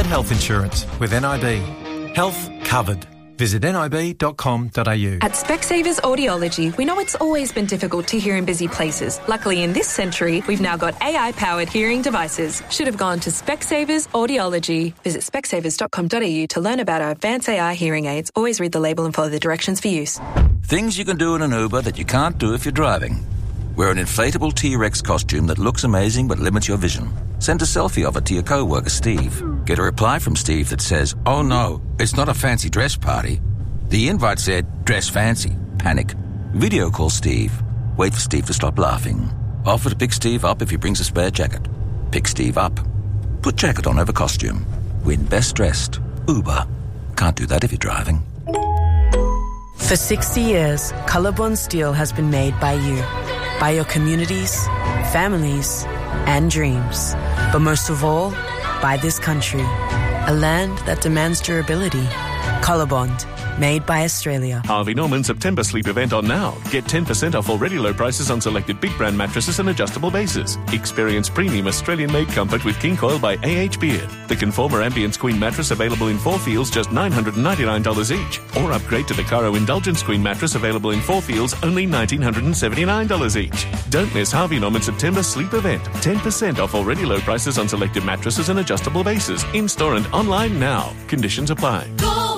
health insurance with NIB. Health covered. Visit nib.com.au. At Specsavers Audiology, we know it's always been difficult to hear in busy places. Luckily, in this century, we've now got AI-powered hearing devices. Should have gone to Specsavers Audiology. Visit specsavers.com.au to learn about our advanced AI hearing aids. Always read the label and follow the directions for use. Things you can do in an Uber that you can't do if you're driving. Wear an inflatable T-Rex costume that looks amazing but limits your vision. Send a selfie of it to your co-worker, Steve. Get a reply from Steve that says, "Oh no, it's not a fancy dress party." The invite said, "Dress fancy." Panic. Video call Steve. Wait for Steve to stop laughing. Offer to pick Steve up if he brings a spare jacket. Pick Steve up. Put jacket on over costume. Win best dressed. Uber. Can't do that if you're driving. For 60 years, Colorbond Steel has been made by you, by your communities, families, and dreams. But most of all, by this country, a land that demands durability. Colorbond, made by Australia. Harvey Norman September sleep event on now. Get 10% off already low prices on selected big brand mattresses and adjustable bases. Experience premium Australian-made comfort with King Coil by A.H. Beard. The Conformer Ambience Queen mattress available in 4 feels just $999 each. Or upgrade to the Caro Indulgence Queen mattress available in 4 feels only $1,979 each. Don't miss Harvey Norman September sleep event. 10% off already low prices on selected mattresses and adjustable bases. In-store and online now. Conditions apply.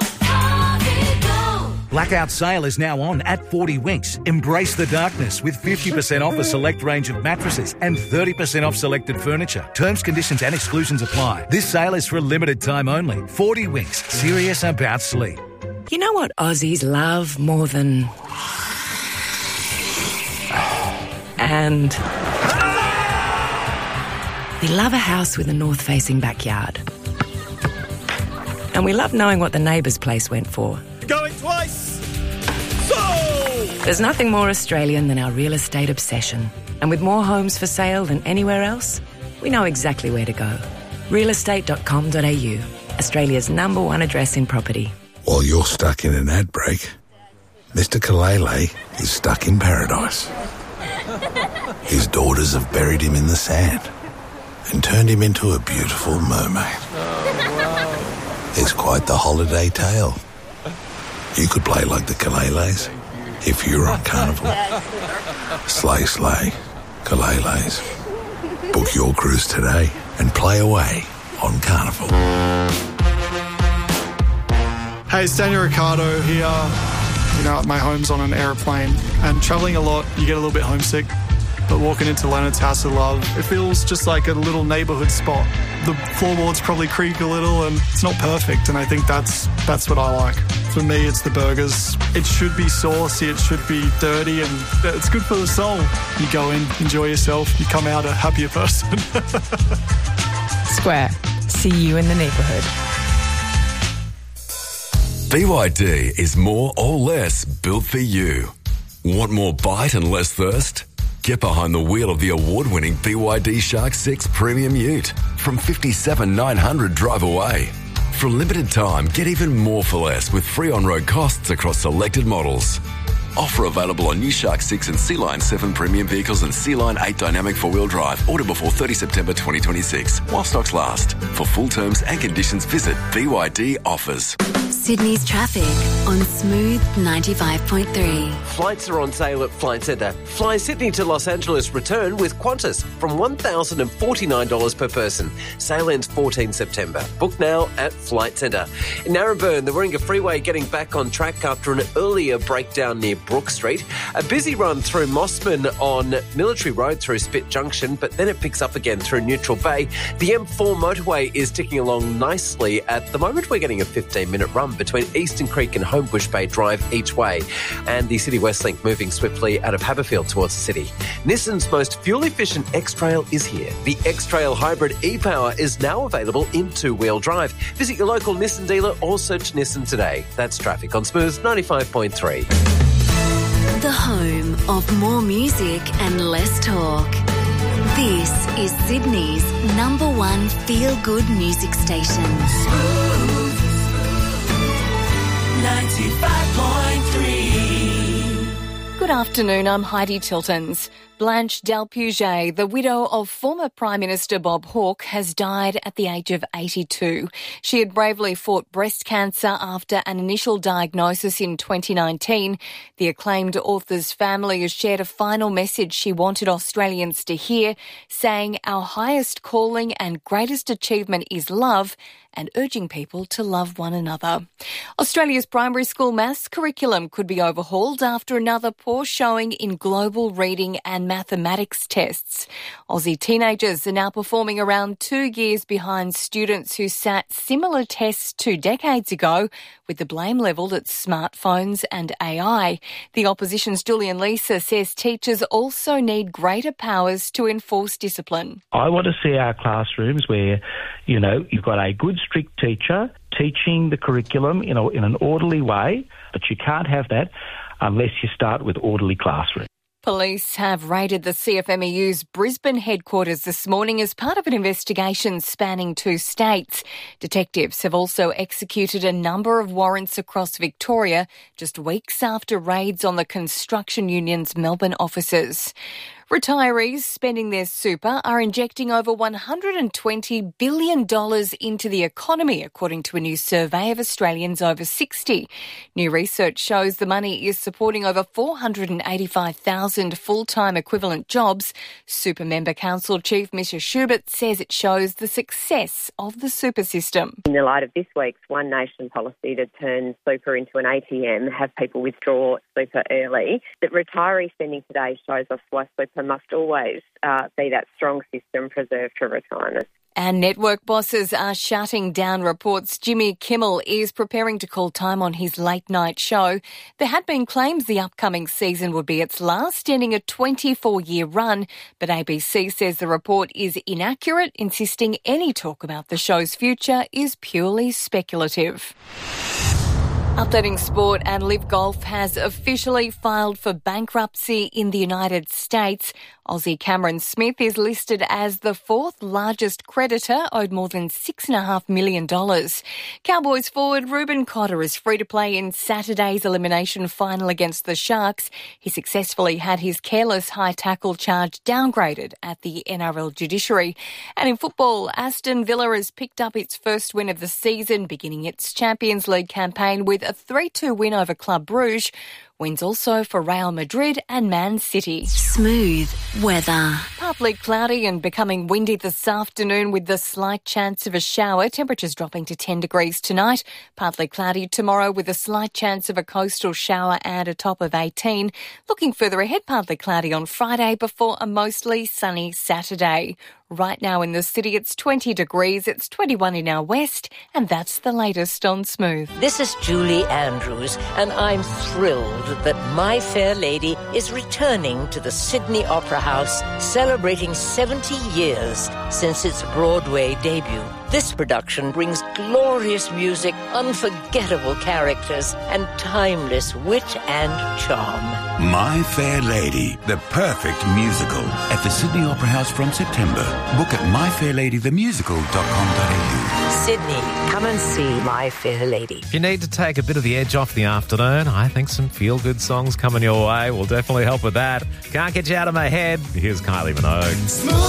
Blackout sale is now on at 40 Winks. Embrace the darkness with 50% off a select range of mattresses and 30% off selected furniture. Terms, conditions and exclusions apply. This sale is for a limited time only. 40 Winks. Serious about sleep. You know what Aussies love more than... And... we love a house with a north-facing backyard. And we love knowing what the neighbour's place went for. Going twice! Sold! There's nothing more Australian than our real estate obsession. And with more homes for sale than anywhere else, we know exactly where to go. Realestate.com.au, Australia's #1 address in property. While you're stuck in an ad break, Mr. Kalele is stuck in paradise. His daughters have buried him in the sand and turned him into a beautiful mermaid. It's quite the holiday tale. You could play like the Kaleles if you were on Carnival. Slay, slay, Kaleles. Book your cruise today and play away on Carnival. Hey, it's Daniel Ricciardo here. You know, my home's on an aeroplane, and travelling a lot, you get a little bit homesick. But walking into Leonard's House of Love, it feels just like a little neighbourhood spot. The floorboards probably creak a little, and it's not perfect, and I think that's what I like. For me, it's the burgers. It should be saucy, it should be dirty, and it's good for the soul. You go in, enjoy yourself, you come out a happier person. Square. See you in the neighbourhood. BYD is more or less built for you. Want more bite and less thirst? Get behind the wheel of the award-winning BYD Shark 6 Premium Ute from $57,900 drive away. For a limited time, get even more for less with free on-road costs across selected models. Offer available on new Shark 6 and Sea Line 7 premium vehicles and Sea Line 8 dynamic four-wheel drive. Order before 30 September 2026 while stocks last. For full terms and conditions, visit BYD Offers. Sydney's traffic on Smooth 95.3. Flights are on sale at Flight Centre. Fly Sydney to Los Angeles return with Qantas from $1,049 per person. Sale ends 14 September. Book now at Flight Centre. In Narrabeen, the Warringah Freeway getting back on track after an earlier breakdown near Brook Street. A busy run through Mossman on Military Road through Spit Junction, but then it picks up again through Neutral Bay. The M4 motorway is ticking along nicely. At the moment, we're getting a 15-minute run between Eastern Creek and Homebush Bay Drive each way. And the City West Link moving swiftly out of Haberfield towards the city. Nissan's most fuel-efficient X-Trail is here. The X-Trail Hybrid e-Power is now available in two-wheel drive. Visit your local Nissan dealer or search Nissan today. That's traffic on Smooth 95.3. The home of more music and less talk. This is Sydney's #1 feel-good music station. Smooth 95.3. Good Good afternoon, I'm Heidi Tiltons. Blanche Delpuget, the widow of former Prime Minister Bob Hawke, has died at the age of 82. She had bravely fought breast cancer after an initial diagnosis in 2019. The acclaimed author's family has shared a final message she wanted Australians to hear, saying, "Our highest calling and greatest achievement is love," and urging people to love one another. Australia's primary school maths curriculum could be overhauled after another poor showing in global reading and mathematics tests. Aussie teenagers are now performing around 2 years behind students who sat similar tests 2 decades ago, with the blame levelled at smartphones and AI. The opposition's Julian Leeser says teachers also need greater powers to enforce discipline. I want to see our classrooms where, you've got a good strict teacher teaching the curriculum in an orderly way, but you can't have that unless you start with orderly classrooms. Police have raided the CFMEU's Brisbane headquarters this morning as part of an investigation spanning 2 states. Detectives have also executed a number of warrants across Victoria just weeks after raids on the construction union's Melbourne offices. Retirees spending their super are injecting over $120 billion into the economy, according to a new survey of Australians over 60. New research shows the money is supporting over 485,000 full-time equivalent jobs. Super Member Council Chief Misha Schubert says it shows the success of the super system. In the light of this week's One Nation policy to turn super into an ATM, have people withdraw super early, that retiree spending today shows us why super must always be that strong system preserved for retirement. And network bosses are shutting down reports Jimmy Kimmel is preparing to call time on his late-night show. There had been claims the upcoming season would be its last, ending a 24-year run, but ABC says the report is inaccurate, insisting any talk about the show's future is purely speculative. Updating sport, and Live Golf has officially filed for bankruptcy in the United States. Aussie Cameron Smith is listed as the 4th largest creditor, owed more than $6.5 million. Cowboys forward Ruben Cotter is free to play in Saturday's elimination final against the Sharks. He successfully had his careless high tackle charge downgraded at the NRL judiciary. And in football, Aston Villa has picked up its first win of the season, beginning its Champions League campaign with a 3-2 win over Club Brugge. Wins also for Real Madrid and Man City. Smooth weather. Partly cloudy and becoming windy this afternoon with the slight chance of a shower. Temperatures dropping to 10 degrees tonight. Partly cloudy tomorrow with a slight chance of a coastal shower and a top of 18. Looking further ahead, partly cloudy on Friday before a mostly sunny Saturday. Right now in the city, it's 20 degrees. It's 21 in our west, and that's the latest on Smooth. This is Julie Andrews, and I'm thrilled that My Fair Lady is returning to the Sydney Opera House, celebrating 70 years since its Broadway debut. This production brings glorious music, unforgettable characters, and timeless wit and charm. My Fair Lady, the perfect musical, at the Sydney Opera House from September. Book at myfairladythemusical.com.au. Sydney, come and see My Fair Lady. If you need to take a bit of the edge off the afternoon, I think some feel-good songs coming your way will definitely help with that. Can't Get You Out of My Head. Here's Kylie Minogue.